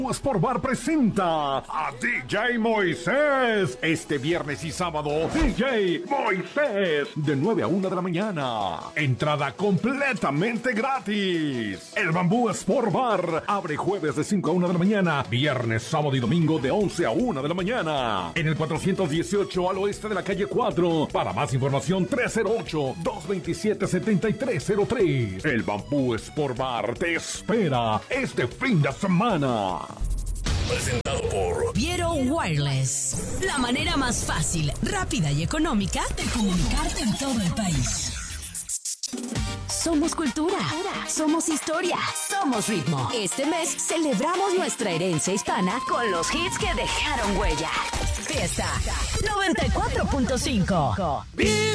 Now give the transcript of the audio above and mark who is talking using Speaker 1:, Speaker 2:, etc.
Speaker 1: Sport Bar presenta a DJ Moisés este viernes y sábado. DJ Moisés de 9 a 1 de la mañana. Entrada completamente gratis. El Bambú Sport Bar abre jueves de 5 a 1 de la mañana, viernes, sábado y domingo de 11 a 1 de la mañana. En el 418 al oeste de la calle 4. Para más información 308-227-7303. El Bambú Sport Bar te espera este fin de semana.
Speaker 2: Presentado por
Speaker 3: Viero Wireless. La manera más fácil, rápida y económica de comunicarte en todo el país. Somos cultura, somos historia, somos ritmo. Este mes celebramos nuestra herencia hispana con los hits que dejaron huella. Fiesta 94.5.